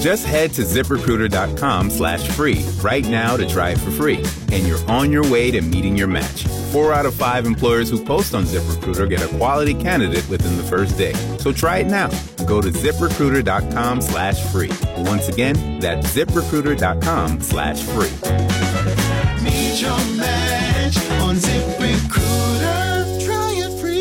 Just head to ZipRecruiter.com/free right now to try it for free. And you're on your way to meeting your match. 4 out of 5 employers who post on ZipRecruiter get a quality candidate within the first day. So try it now. Go to ZipRecruiter.com/free. Once again, that's ZipRecruiter.com/free. Meet your match on ZipRecruiter. Try it free.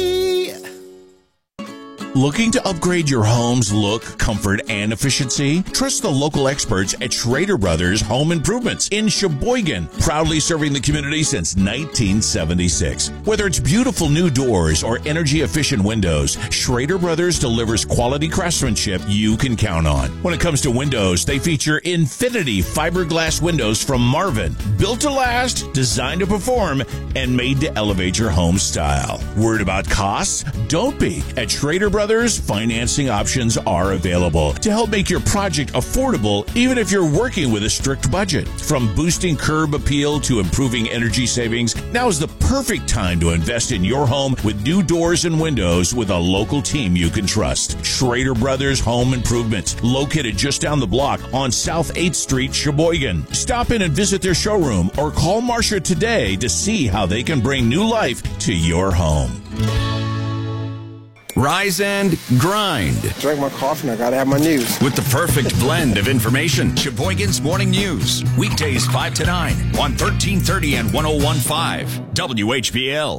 Looking to upgrade your home's look, comfort, and efficiency? Trust the local experts at Schrader Brothers Home Improvements in Sheboygan, proudly serving the community since 1976. Whether it's beautiful new doors or energy-efficient windows, Schrader Brothers delivers quality craftsmanship you can count on. When it comes to windows, they feature Infinity fiberglass windows from Marvin, built to last, designed to perform, and made to elevate your home style. Worried about costs? Don't be. At Schrader Brothers, financing options are available to help make your project affordable, even if you're working with a strict budget. From boosting curb appeal to improving energy savings, now is the perfect time to invest in your home with new doors and windows with a local team you can trust. Schrader Brothers Home Improvements, located just down the block on South 8th Street, Sheboygan. Stop in and visit their showroom or call Marcia today to see how they can bring new life to your home. Rise and grind. Drink my coffee and I gotta have my news. With the perfect blend of information. Sheboygan's Morning News. Weekdays 5 to 9 on 1330 and 101.5 WHBL.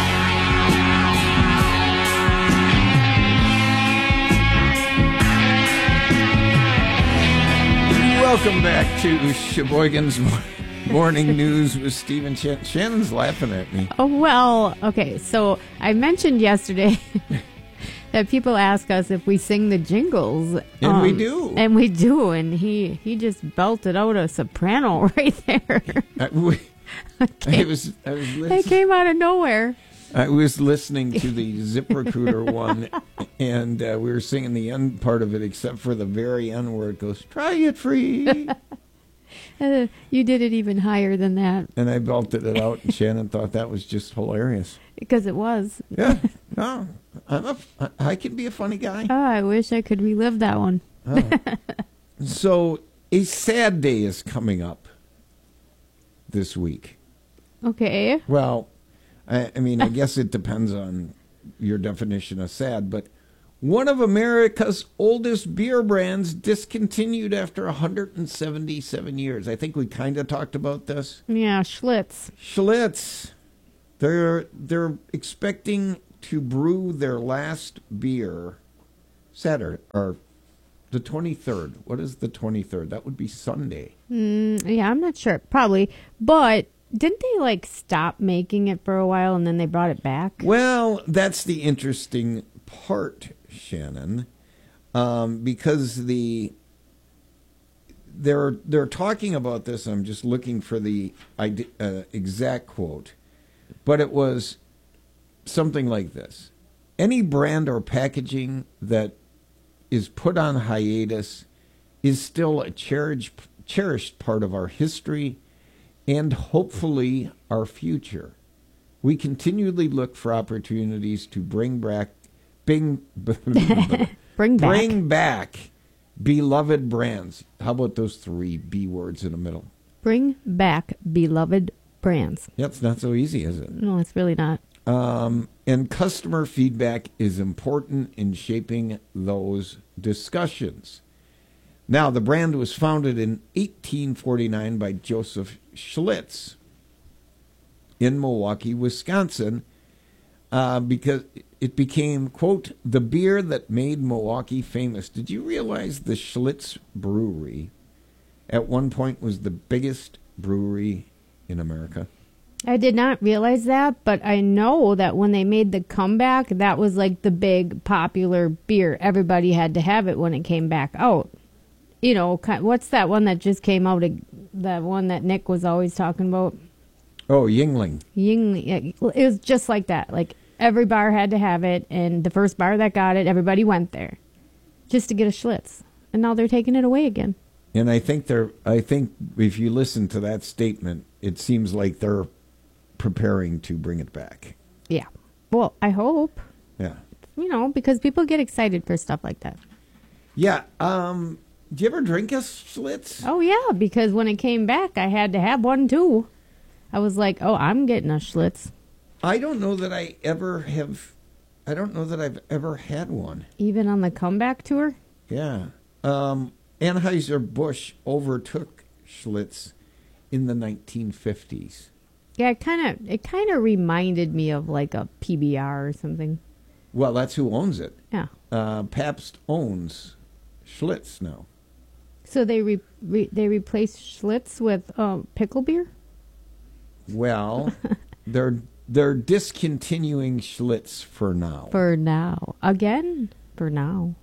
Welcome back to Sheboygan's Morning News with Stephen Shannon. Shannon's laughing at me. Oh, well, okay. So I mentioned yesterday that people ask us if we sing the jingles. And we do. And we do. And he just belted out a soprano right there. I was listening. It came out of nowhere. I was listening to the ZipRecruiter one, and we were singing the end part of it, except for the very end where it goes, "Try it free." You did it even higher than that. And I belted it out, and Shannon thought that was just hilarious. Because it was. Yeah. No, I can be a funny guy. Oh, I wish I could relive that one. So, a sad day is coming up this week. Okay. Well, I mean, I guess it depends on your definition of sad, but one of America's oldest beer brands discontinued after 177 years. I think we kind of talked about this. Yeah, Schlitz. Schlitz. They're expecting to brew their last beer Saturday, or the 23rd. What is the 23rd? That would be Sunday. Yeah, I'm not sure. Probably. But didn't they, stop making it for a while and then they brought it back? Well, that's the interesting part, Shannon, because they're talking about this. I'm just looking for the exact quote, but it was something like this: any brand or packaging that is put on hiatus is still a cherished part of our history and hopefully our future. We continually look for opportunities to bring back beloved brands. How about those 3 B words in the middle? Bring back beloved brands. Yeah, it's not so easy, is it? No, it's really not. And customer feedback is important in shaping those discussions. Now, the brand was founded in 1849 by Joseph Schlitz in Milwaukee, Wisconsin, because it became, quote, the beer that made Milwaukee famous. Did you realize the Schlitz Brewery at one point was the biggest brewery in America? I did not realize that, but I know that when they made the comeback, that was like the big popular beer. Everybody had to have it when it came back out. You know, what's that one that just came out? That one that Nick was always talking about? Oh, Yuengling. Yuengling. It was just like that. Like, every bar had to have it, and the first bar that got it, everybody went there just to get a Schlitz. And now they're taking it away again. And I think if you listen to that statement, it seems like they're preparing to bring it back. Yeah. Well, I hope. Yeah. You know, because people get excited for stuff like that. Yeah. Did you ever drink a Schlitz? Oh, yeah, because when it came back, I had to have one, too. I was like, oh, I'm getting a Schlitz. I don't know that I've ever had one. Even on the comeback tour? Yeah. Anheuser-Busch overtook Schlitz in the 1950s. Yeah, it kind of reminded me of like a PBR or something. Well, that's who owns it. Yeah. Pabst owns Schlitz now. So they replaced Schlitz with pickle beer? Well, they're discontinuing Schlitz for now. For now. Again? For now.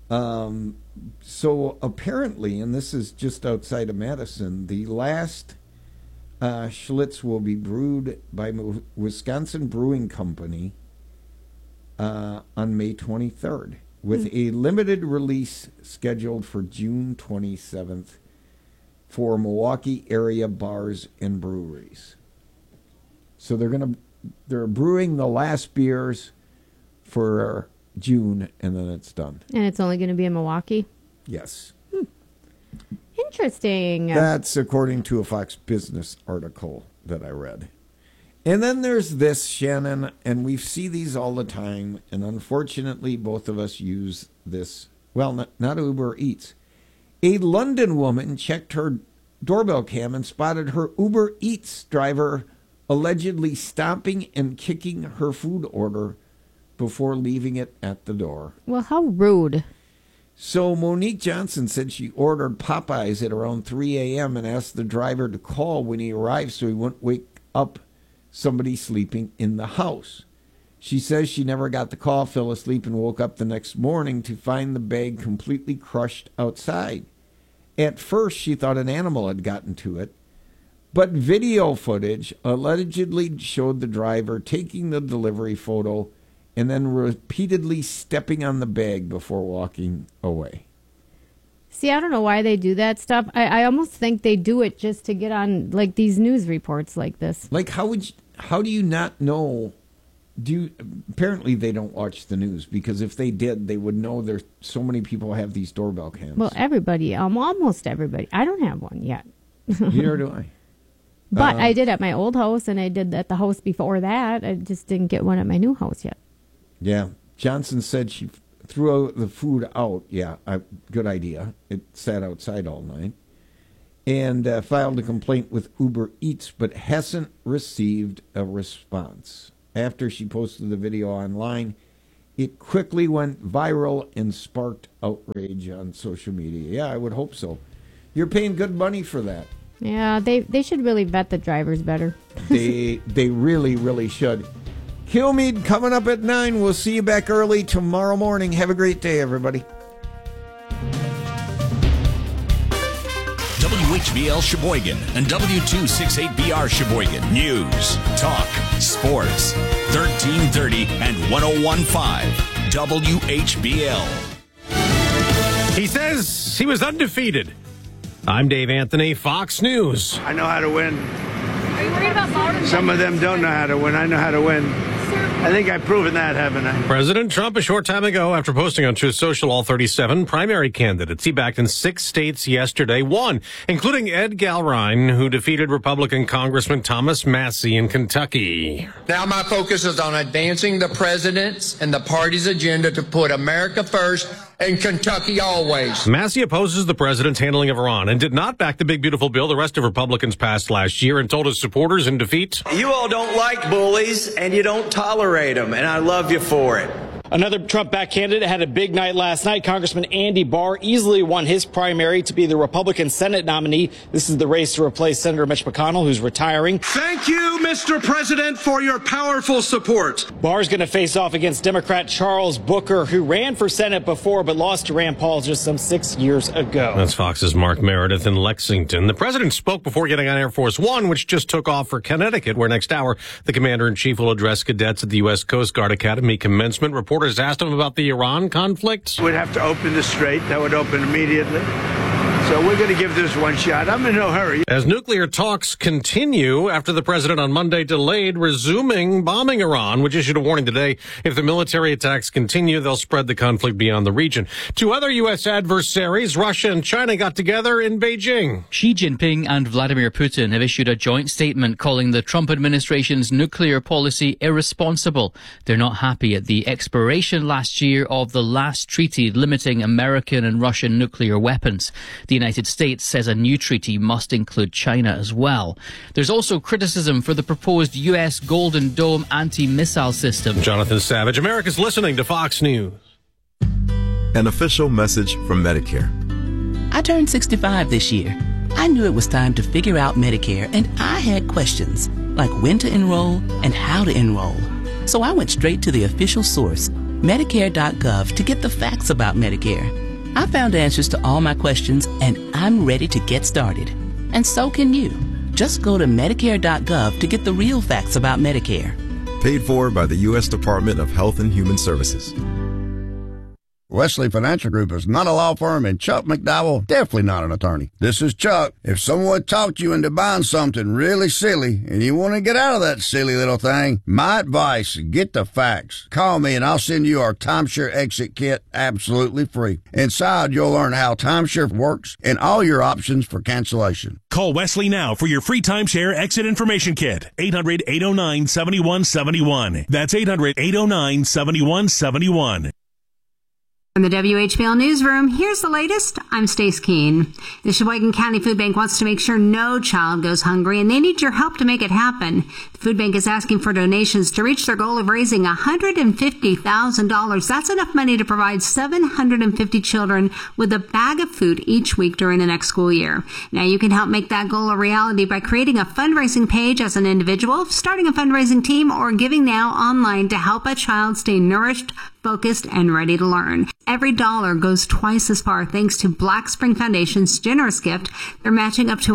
So apparently, and this is just outside of Madison, the last Schlitz will be brewed by Wisconsin Brewing Company on May 23rd, with a limited release scheduled for June 27th for Milwaukee area bars and breweries. So they're brewing the last beers for June, and then it's done. And it's only going to be in Milwaukee? Yes. Interesting. That's according to a Fox Business article that I read. And then there's this, Shannon, and we see these all the time, and unfortunately both of us use this. Well, not Uber Eats. A London woman checked her doorbell cam and spotted her Uber Eats driver allegedly stomping and kicking her food order before leaving it at the door. Well, how rude. So Monique Johnson said she ordered Popeyes at around 3 a.m. and asked the driver to call when he arrived so he wouldn't wake up somebody sleeping in the house. She says she never got the call, fell asleep, and woke up the next morning to find the bag completely crushed outside. At first, she thought an animal had gotten to it, but video footage allegedly showed the driver taking the delivery photo and then repeatedly stepping on the bag before walking away. See, I don't know why they do that stuff. I almost think they do it just to get on like these news reports like this. Like, how do you not know? Apparently they don't watch the news, because if they did, they would know there's so many people have these doorbell cams. Well, everybody, almost everybody. I don't have one yet. Neither do I. But I did at my old house, and I did at the house before that. I just didn't get one at my new house yet. Yeah. Johnson said she threw the food out. Yeah, good idea. It sat outside all night. And filed a complaint with Uber Eats, but hasn't received a response. After she posted the video online, it quickly went viral and sparked outrage on social media. Yeah, I would hope so. You're paying good money for that. Yeah, they should really vet the drivers better. They really, really should. Kilmeade coming up at 9. We'll see you back early tomorrow morning. Have a great day, everybody. WHBL Sheboygan and W268BR Sheboygan. News, talk, sports. 1330 and 101.5 WHBL. He says he was undefeated. I'm Dave Anthony, Fox News. I know how to win. Are you worried about Bowden? Some of them don't know how to win. I know how to win. I think I've proven that, haven't I? President Trump, a short time ago, after posting on Truth Social all 37 primary candidates he backed in 6 states yesterday, won, including Ed Galrine, who defeated Republican Congressman Thomas Massie in Kentucky. Now my focus is on advancing the president's and the party's agenda to put America first and Kentucky always. Massie opposes the president's handling of Iran and did not back the big, beautiful bill the rest of Republicans passed last year, and told his supporters in defeat, "You all don't like bullies, and you don't tolerate them, and I love you for it." Another Trump-backed candidate had a big night last night. Congressman Andy Barr easily won his primary to be the Republican Senate nominee. This is the race to replace Senator Mitch McConnell, who's retiring. Thank you, Mr. President, for your powerful support. Barr's going to face off against Democrat Charles Booker, who ran for Senate before but lost to Rand Paul just some 6 years ago. That's Fox's Mark Meredith in Lexington. The president spoke before getting on Air Force One, which just took off for Connecticut, where next hour the commander-in-chief will address cadets at the U.S. Coast Guard Academy commencement. Reporters asked him about the Iran conflict. We'd have to open the strait. That would open immediately. So we're going to give this one shot. I'm in no hurry. As nuclear talks continue after the president on Monday delayed resuming bombing Iran, which issued a warning today. If the military attacks continue, they'll spread the conflict beyond the region. Two other U.S. adversaries, Russia and China, got together in Beijing. Xi Jinping and Vladimir Putin have issued a joint statement calling the Trump administration's nuclear policy irresponsible. They're not happy at the expiration last year of the last treaty limiting American and Russian nuclear weapons. The United States says a new treaty must include China as well. There's also criticism for the proposed U.S. Golden Dome anti-missile system. Jonathan Savage, America's listening to Fox News. An official message from Medicare. I turned 65 this year. I knew it was time to figure out Medicare, and I had questions, like when to enroll and how to enroll. So I went straight to the official source, Medicare.gov, to get the facts about Medicare. I found answers to all my questions, and I'm ready to get started. And so can you. Just go to Medicare.gov to get the real facts about Medicare. Paid for by the U.S. Department of Health and Human Services. Wesley Financial Group is not a law firm, and Chuck McDowell definitely not an attorney. This is Chuck. If someone talked you into buying something really silly and you want to get out of that silly little thing, my advice, get the facts. Call me and I'll send you our timeshare exit kit absolutely free. Inside, you'll learn how timeshare works and all your options for cancellation. Call Wesley now for your free timeshare exit information kit. 800-809-7171. That's 800-809-7171. From the WHBL Newsroom, here's the latest. I'm Stace Keene. The Sheboygan County Food Bank wants to make sure no child goes hungry, and they need your help to make it happen. The food bank is asking for donations to reach their goal of raising $150,000. That's enough money to provide 750 children with a bag of food each week during the next school year. Now, you can help make that goal a reality by creating a fundraising page as an individual, starting a fundraising team, or giving now online to help a child stay nourished, focused, and ready to learn. Every dollar goes twice as far thanks to Black Spring Foundation's generous gift. They're matching up to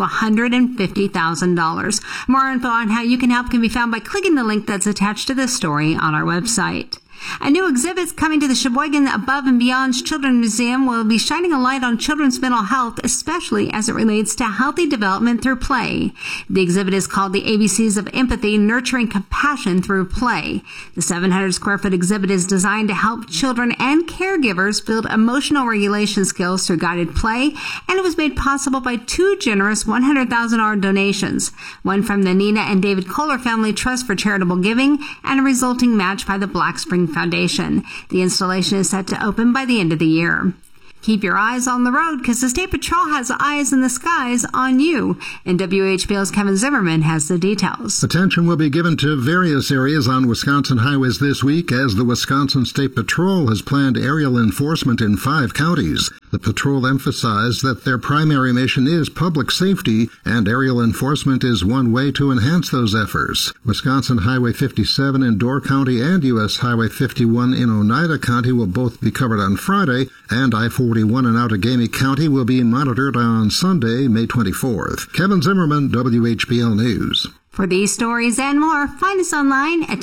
$150,000. More info on how you can help can be found by clicking the link that's attached to this story on our website. A new exhibit coming to the Sheboygan Above and Beyond Children's Museum will be shining a light on children's mental health, especially as it relates to healthy development through play. The exhibit is called The ABCs of Empathy, Nurturing Compassion Through Play. The 700-square-foot exhibit is designed to help children and caregivers build emotional regulation skills through guided play, and it was made possible by two generous $100,000 donations, one from the Nina and David Kohler Family Trust for Charitable Giving, and a resulting match by the Black Spring Foundation. The installation is set to open by the end of the year. Keep your eyes on the road because the State Patrol has eyes in the skies on you. And WHBL's Kevin Zimmerman has the details. Attention will be given to various areas on Wisconsin highways this week as the Wisconsin State Patrol has planned aerial enforcement in 5 counties. The patrol emphasized that their primary mission is public safety, and aerial enforcement is one way to enhance those efforts. Wisconsin Highway 57 in Door County and U.S. Highway 51 in Oneida County will both be covered on Friday, and I-41 in Outagamie County will be monitored on Sunday, May 24th. Kevin Zimmerman, WHBL News. For these stories and more, find us online at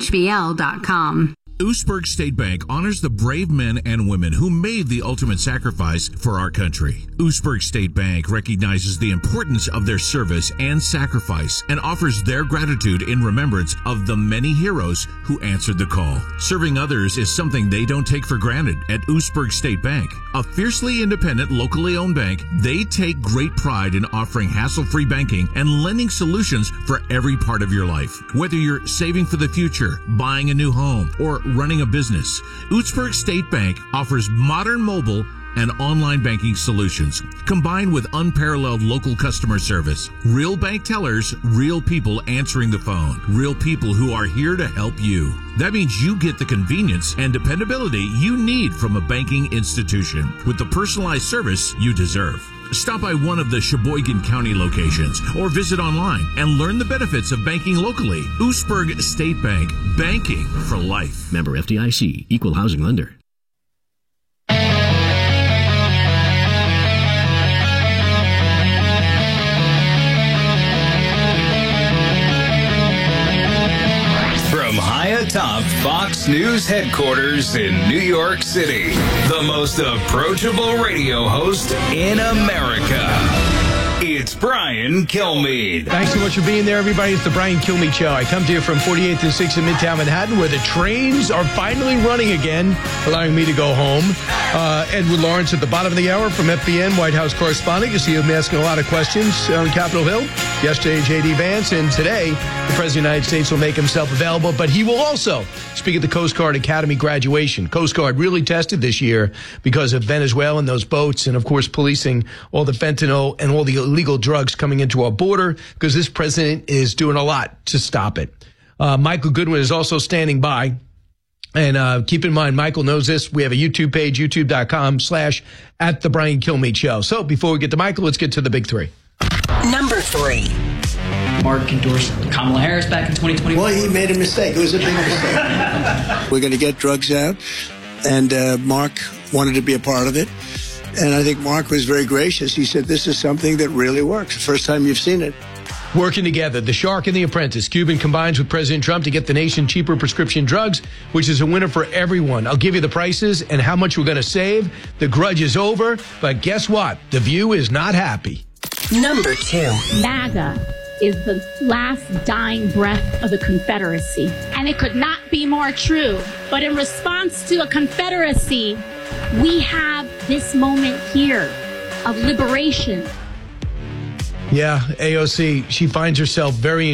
WHBL.com. Oostburg State Bank honors the brave men and women who made the ultimate sacrifice for our country. Oostburg State Bank recognizes the importance of their service and sacrifice and offers their gratitude in remembrance of the many heroes who answered the call. Serving others is something they don't take for granted at Oostburg State Bank. A fiercely independent, locally owned bank, they take great pride in offering hassle-free banking and lending solutions for every part of your life. Whether you're saving for the future, buying a new home, or running a business, Oostburg State Bank offers modern mobile and online banking solutions combined with unparalleled local customer service. Real bank tellers, real people answering the phone, real people who are here to help you. That means you get the convenience and dependability you need from a banking institution with the personalized service you deserve. Stop by one of the Sheboygan County locations or visit online and learn the benefits of banking locally. Oostburg State Bank, banking for life. Member FDIC, Equal Housing Lender. From high atop Fox Fox News headquarters in New York City. The most approachable radio host in America. It's Brian Kilmeade. Thanks so much for being there, everybody. It's the Brian Kilmeade Show. I come to you from 48th and 6th in Midtown Manhattan, where the trains are finally running again, allowing me to go home. Edward Lawrence at the bottom of the hour from FBN, White House correspondent. You see him asking a lot of questions on Capitol Hill. Yesterday, J.D. Vance, and today, the President of the United States will make himself available, but he will also speak at the Coast Guard Academy graduation. Coast Guard really tested this year because of Venezuela and those boats, and of course, policing all the fentanyl and all the illegal drugs coming into our border, because this president is doing a lot to stop it. Michael Goodwin is also standing by. And keep in mind, Michael knows this. We have a YouTube page, youtube.com/@The Brian Kilmeade Show. So before we get to Michael, let's get to the big three. Number 3. Mark endorsed Kamala Harris back in 2021. Well, he made a mistake. It was a big mistake. We're going to get drugs out, and Mark wanted to be a part of it. And I think Mark was very gracious. He said, this is something that really works. The first time you've seen it. Working together, The Shark and The Apprentice. Cuban combines with President Trump to get the nation cheaper prescription drugs, which is a winner for everyone. I'll give you the prices and how much we're going to save. The Grudge is over, but guess what? The View is not happy. Number 2. MAGA is the last dying breath of the Confederacy. And it could not be more true. But in response to a Confederacy, we have this moment here of liberation. Yeah, AOC, she finds herself very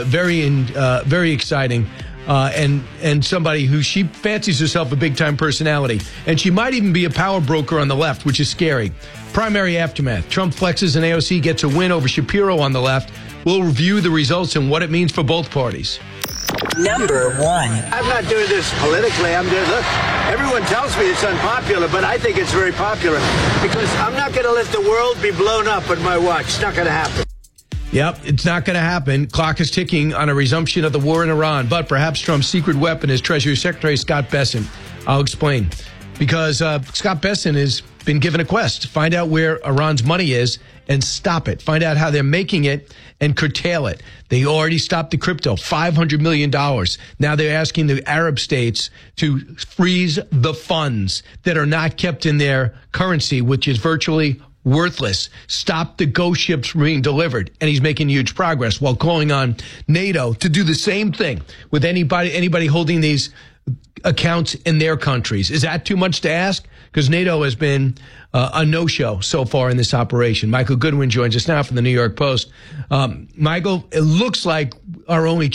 exciting, and somebody who she fancies herself a big-time personality. And she might even be a power broker on the left, which is scary. Primary aftermath. Trump flexes and AOC gets a win over Shapiro on the left. We'll review the results and what it means for both parties. Number 1. I'm not doing this politically. I'm doing, look, everyone tells me it's unpopular, but I think it's very popular because I'm not going to let the world be blown up on my watch. It's not going to happen. Yep, it's not going to happen. Clock is ticking on a resumption of the war in Iran, but perhaps Trump's secret weapon is Treasury Secretary Scott Bessent. I'll explain. Because Scott Bessent has been given a quest to find out where Iran's money is and stop it. Find out how they're making it and curtail it. They already stopped the crypto, $500 million. Now they're asking the Arab states to freeze the funds that are not kept in their currency, which is virtually worthless. Stop the ghost ships from being delivered. And he's making huge progress while calling on NATO to do the same thing with anybody holding these accounts in their countries. Is that too much to ask? Because NATO has been a no-show so far in this operation. Michael Goodwin joins us now from the New York Post. Michael, it looks like our only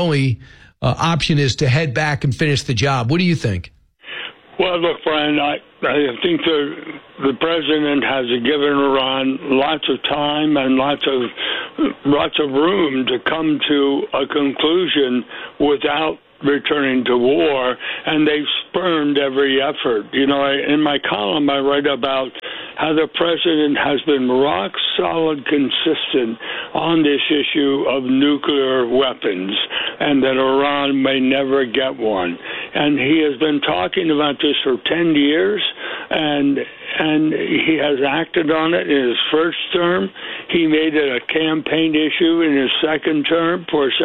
option is to head back and finish the job. What do you think? Well, look, Brian, I think the president has given Iran lots of time and lots of room to come to a conclusion without returning to war, and they've spurned every effort. You know, in my column, I write about how the president has been rock solid consistent on this issue of nuclear weapons and that Iran may never get one. And he has been talking about this for 10 years, and he has acted on it in his first term. He made it a campaign issue in his second term,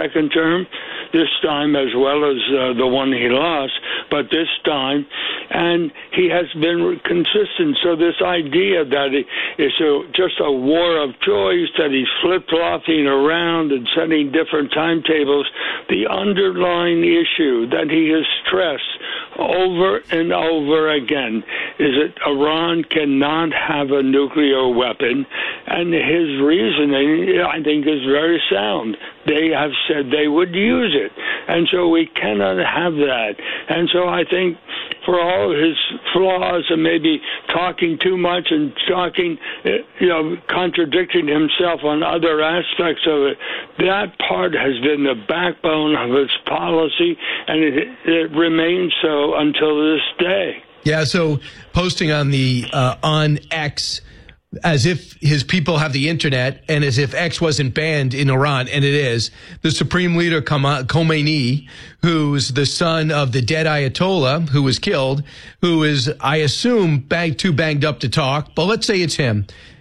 this time as well as the one he lost, but this time, and he has been consistent. So this idea that it's just a war of choice, that he's flip-flopping around and setting different timetables, the underlying issue that he has stressed over and over again is that Iran cannot have a nuclear weapon, and his reasoning, I think, is very sound. They have said they would use it, and so we cannot have that. And so I think for all his flaws and maybe talking too much and contradicting himself on other aspects of it, that part has been the backbone of his policy, and it remains so until this day. Yeah, so posting on the on X as if his people have the internet and as if X wasn't banned in Iran, and it is. The Supreme Leader Khomeini, who's the son of the dead Ayatollah who was killed, who is, I assume, too banged up to talk, but let's say it's him.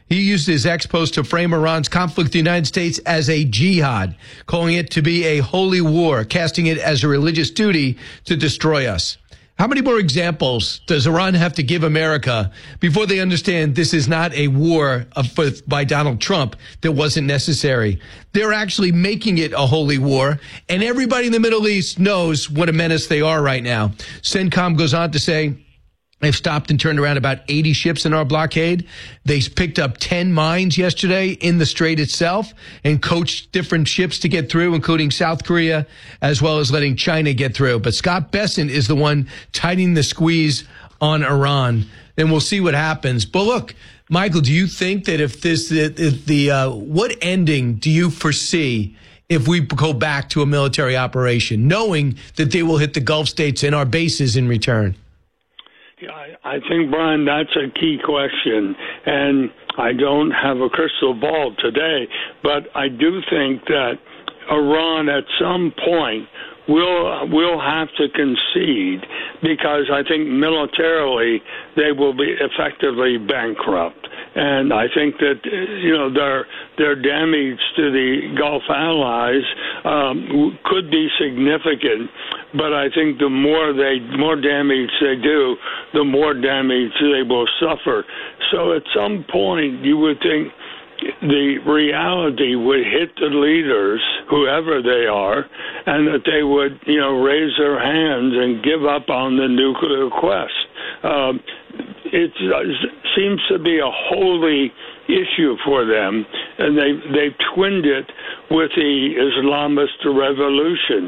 He used his X post to frame Iran's conflict with the United States as a jihad, calling it to be a holy war, casting it as a religious duty to destroy us. How many more examples does Iran have to give America before they understand this is not a war by Donald Trump that wasn't necessary? They're actually making it a holy war, and everybody in the Middle East knows what a menace they are right now. CENTCOM goes on to say, they've stopped and turned around about 80 ships in our blockade. They picked up 10 mines yesterday in the strait itself and coached different ships to get through, including South Korea, as well as letting China get through. But Scott Bessent is the one tightening the squeeze on Iran. And we'll see what happens. But look, Michael, do you think that what ending do you foresee if we go back to a military operation, knowing that they will hit the Gulf states and our bases in return? I think, Brian, that's a key question, and I don't have a crystal ball today, but I do think that Iran at some point will have to concede, because I think militarily they will be effectively bankrupt. And I think that, their damage to the Gulf allies could be significant. But I think the more damage they do, the more damage they will suffer. So at some point, you would think the reality would hit the leaders, whoever they are, and that they would, raise their hands and give up on the nuclear quest. It seems to be a holy issue for them, and they've twinned it with the Islamist revolution.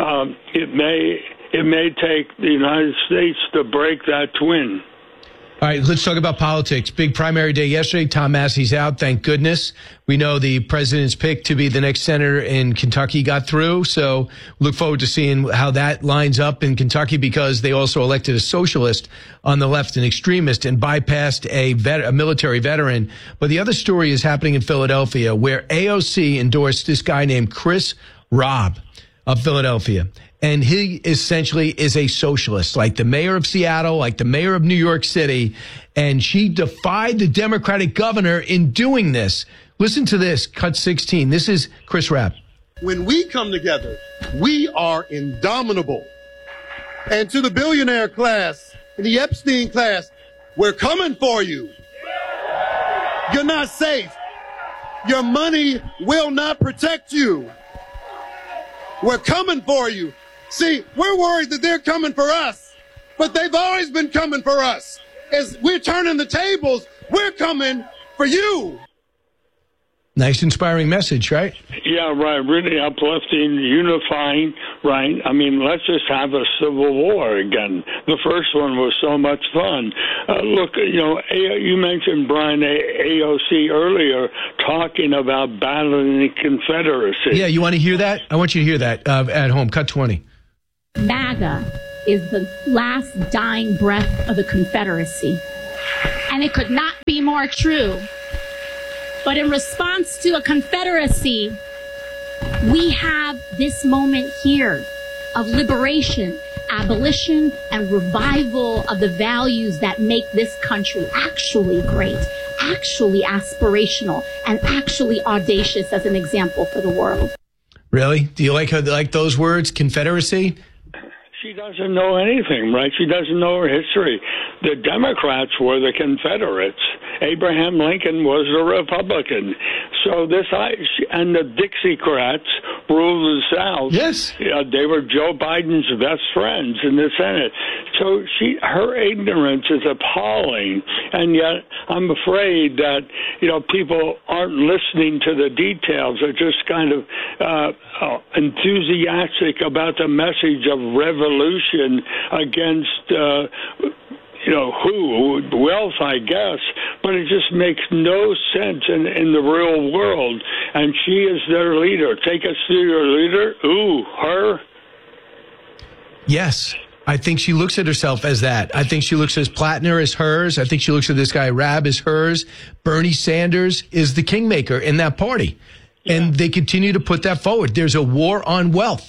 It may take the United States to break that twin. All right, let's talk about politics. Big primary day yesterday. Tom Massey's out, thank goodness. We know the president's pick to be the next senator in Kentucky got through, so look forward to seeing how that lines up in Kentucky, because they also elected a socialist on the left, an extremist, and bypassed a military veteran. But the other story is happening in Philadelphia, where AOC endorsed this guy named Chris Robb of Philadelphia. And he essentially is a socialist, like the mayor of Seattle, like the mayor of New York City. And she defied the Democratic governor in doing this. Listen to this, cut 16. This is Chris Rapp. When we come together, we are indomitable. And to the billionaire class and the Epstein class, we're coming for you. You're not safe. Your money will not protect you. We're coming for you. See, we're worried that they're coming for us, but they've always been coming for us. As we're turning the tables, we're coming for you. Nice, inspiring message, right? Yeah, right. Really uplifting, unifying, right? I mean, let's just have a civil war again. The first one was so much fun. Look, you mentioned, Brian, AOC earlier talking about battling the Confederacy. Yeah, you want to hear that? I want you to hear that at home. Cut 20. MAGA is the last dying breath of the Confederacy. And it could not be more true. But in response to a Confederacy, we have this moment here of liberation, abolition, and revival of the values that make this country actually great, actually aspirational, and actually audacious as an example for the world. Really? Do you like those words, Confederacy? She doesn't know anything, right? She doesn't know her history. The Democrats were the Confederates. Abraham Lincoln was a Republican. So and the Dixiecrats ruled the South. Yes. They were Joe Biden's best friends in the Senate. So her ignorance is appalling. And yet I'm afraid that, people aren't listening to the details. They're just kind of enthusiastic about the message of revolution against wealth, I guess, but it just makes no sense in the real world. And she is their leader. Take us through your leader. Ooh, her? Yes. I think she looks at herself as that. I think she looks at Plattner as hers. I think she looks at this guy Rabb as hers. Bernie Sanders is the kingmaker in that party. Yeah. And they continue to put that forward. There's a war on wealth.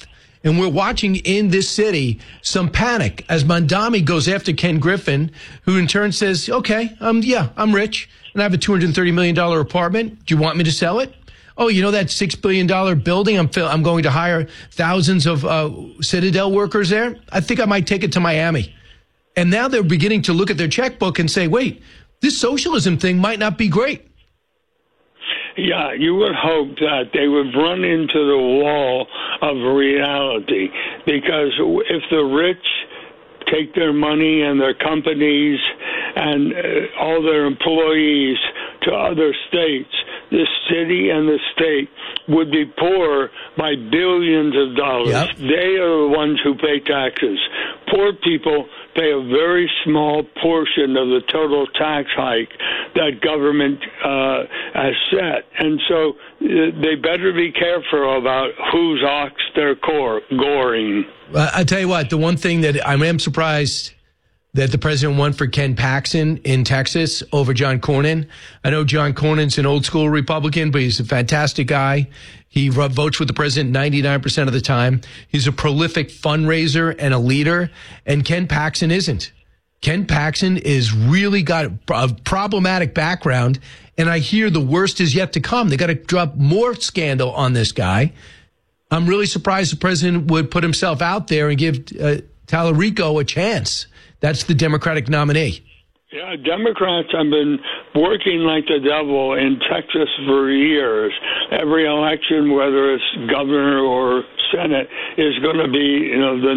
And we're watching in this city some panic as Mondami goes after Ken Griffin, who in turn says, okay, I'm rich and I have a $230 million apartment. Do you want me to sell it? Oh, you know that $6 billion building? I'm going to hire thousands of Citadel workers there. I think I might take it to Miami. And now they're beginning to look at their checkbook and say, wait, this socialism thing might not be great. Yeah, you would hope that they would run into the wall of reality, because if the rich take their money and their companies and all their employees to other states, the city and the state would be poor by billions of dollars. Yep. They are the ones who pay taxes. Poor people pay a very small portion of the total tax hike that government has set. And so they better be careful about whose ox they're goring. I tell you what, the one thing that I am surprised that the president won for Ken Paxton in Texas over John Cornyn. I know John Cornyn's an old school Republican, but he's a fantastic guy. He votes with the president 99% of the time. He's a prolific fundraiser and a leader, and Ken Paxton isn't. Ken Paxton is really got a problematic background, and I hear the worst is yet to come. They got to drop more scandal on this guy. I'm really surprised the president would put himself out there and give Tallarico a chance. That's the Democratic nominee. Yeah, Democrats have been working like the devil in Texas for years. Every election, whether it's governor or Senate, is going to be, the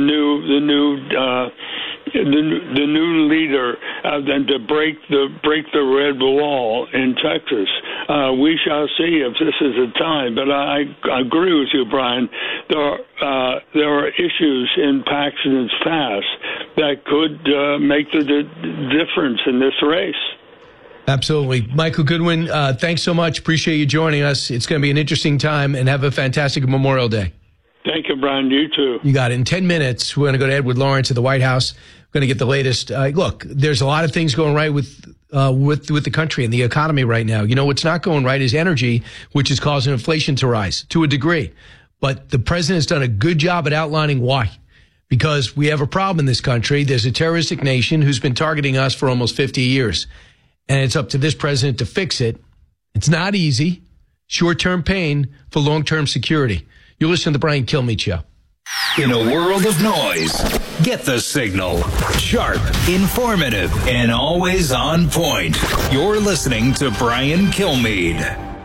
new leader, and to break the red wall in Texas. We shall see if this is the time. But I agree with you, Brian. There are issues in Paxton's past that could make the difference in this race. Absolutely. Michael Goodwin, thanks so much. Appreciate you joining us. It's going to be an interesting time, and have a fantastic Memorial Day. Thank you, Brian. You too. You got it. In 10 minutes, we're going to go to Edward Lawrence at the White House. We're going to get the latest. Look, there's a lot of things going right with the country and the economy right now. You know, what's not going right is energy, which is causing inflation to rise to a degree. But the president has done a good job at outlining why. Because we have a problem in this country. There's a terroristic nation who's been targeting us for almost 50 years. And it's up to this president to fix it. It's not easy. Short-term pain for long-term security. You listen to the Brian Kilmeade Show. In a world of noise, get the signal. Sharp, informative, and always on point. You're listening to Brian Kilmeade.